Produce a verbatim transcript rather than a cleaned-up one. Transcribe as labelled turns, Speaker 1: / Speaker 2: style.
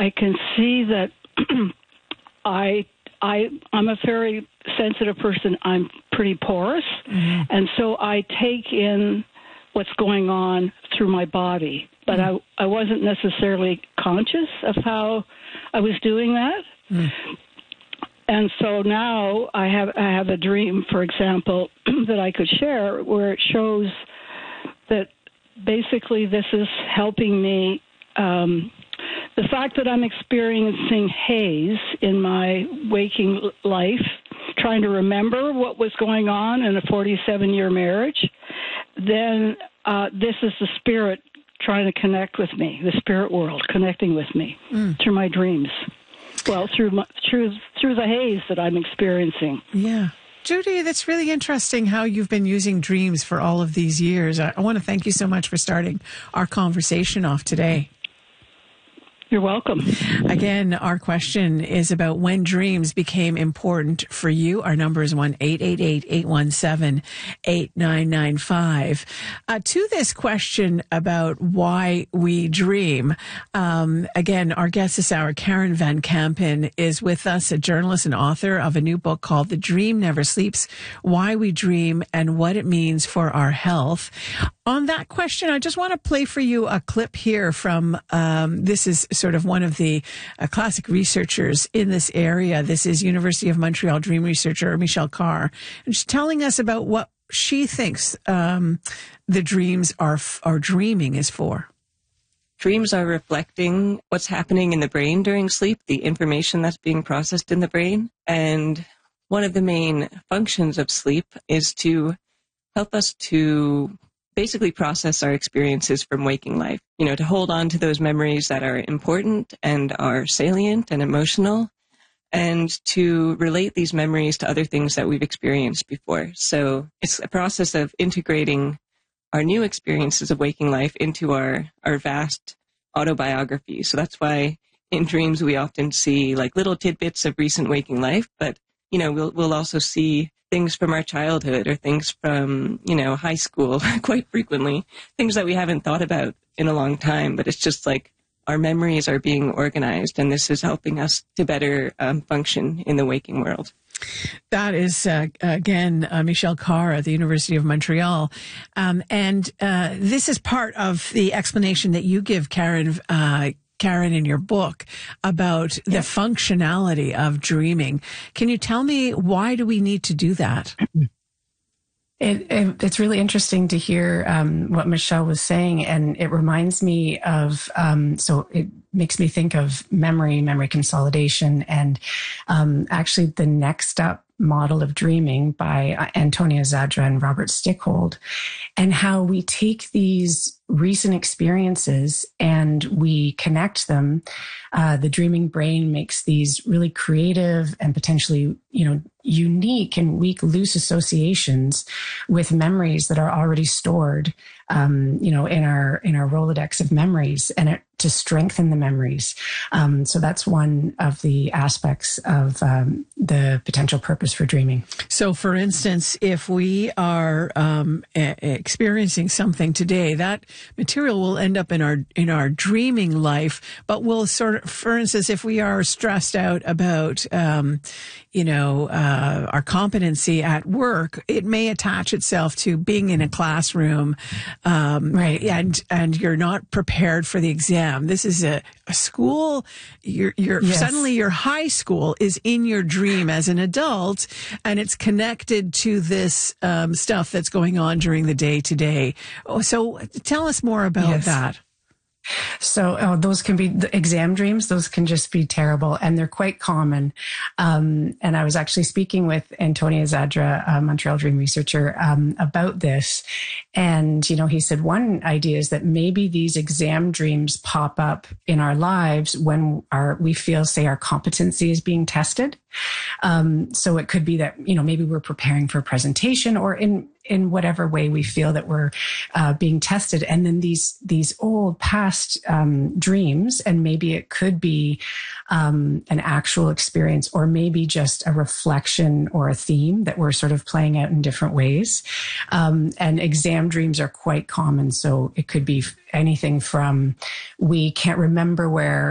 Speaker 1: I can see that I I I'm a very sensitive person. I'm pretty porous, mm-hmm. and so I take in what's going on through my body. But mm. I I wasn't necessarily conscious of how I was doing that. Mm. And so now I have I have a dream, for example, that I could share where it shows that basically this is helping me. Um, the fact that I'm experiencing haze in my waking life, trying to remember what was going on in a forty-seven-year marriage, then uh, this is the spirit trying to connect with me, the spirit world connecting with me mm. through my dreams. Well, through my, through through the haze that I'm experiencing.
Speaker 2: Yeah. Judy, that's really interesting how you've been using dreams for all of these years. I, I want to thank you so much for starting our conversation off today.
Speaker 1: You're welcome.
Speaker 2: Again, our question is about when dreams became important for you. Our number is one eight eight eight, eight one seven, eight nine nine five. Uh, to this question about why we dream, um, again, our guest this hour, Karen Van Kampen, is with us, a journalist and author of a new book called The Dream Never Sleeps, Why We Dream and What It Means for Our Health. On that question, I just want to play for you a clip here from, um, this is sort of one of the uh, classic researchers in this area. This is University of Montreal dream researcher Michelle Carr. And she's telling us about what she thinks um, the dreams are, are dreaming is for.
Speaker 3: Dreams are reflecting what's happening in the brain during sleep, the information that's being processed in the brain. And one of the main functions of sleep is to help us to basically process our experiences from waking life, you know, to hold on to those memories that are important and are salient and emotional, and to relate these memories to other things that we've experienced before. So it's a process of integrating our new experiences of waking life into our, our vast autobiography. So that's why in dreams we often see like little tidbits of recent waking life, but, you know, we'll, we'll also see things from our childhood or things from, you know, high school quite frequently, things that we haven't thought about in a long time, but it's just like our memories are being organized, and this is helping us to better um, function in the waking world.
Speaker 2: That is, uh, again, uh, Michelle Carr at the University of Montreal. Um, and uh, this is part of the explanation that you give, Karen, uh, Karen, in your book about the yeah. functionality of dreaming. Can you tell me, why do we need to do that?
Speaker 4: It, it, it's really interesting to hear um, what Michelle was saying, and it reminds me of, um, so it makes me think of memory, memory consolidation, and um, actually the Next Up model of dreaming by Antonia Zadra and Robert Stickhold, and how we take these recent experiences and we connect them. Uh, the dreaming brain makes these really creative and potentially, you know, unique and weak, loose associations with memories that are already stored, um, you know, in our in our Rolodex of memories, and it, to strengthen the memories. Um, so that's one of the aspects of um, the potential purpose for dreaming.
Speaker 2: So, for instance, if we are um, a- experiencing something today, that material will end up in our in our dreaming life, but we'll sort of, for instance, if we are stressed out about, um, you know, uh, our competency at work, it may attach itself to being in a classroom, um,
Speaker 4: right?
Speaker 2: And and you're not prepared for the exam. This is a, a school. You're, you're
Speaker 4: yes.
Speaker 2: suddenly your high school is in your dream as an adult, and it's connected to this um, stuff that's going on during the day to day. So tell us more about
Speaker 4: yes.
Speaker 2: that.
Speaker 4: So oh, those can be the exam dreams. Those can just be terrible, and they're quite common. Um, and I was actually speaking with Antonia Zadra, a Montreal dream researcher, um, about this. And, you know, he said one idea is that maybe these exam dreams pop up in our lives when our we feel, say, our competency is being tested. Um, so it could be that, you know, maybe we're preparing for a presentation, or in in whatever way we feel that we're uh, being tested. And then these these old past um, dreams, and maybe it could be um, an actual experience, or maybe just a reflection or a theme that we're sort of playing out in different ways. Um, and exam dreams are quite common. So it could be anything from we can't remember where